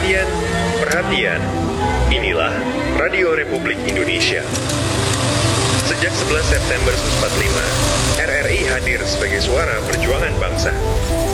Perhatian, perhatian. Inilah Radio Republik Indonesia. Sejak 11 September 1945, RRI hadir sebagai suara perjuangan bangsa.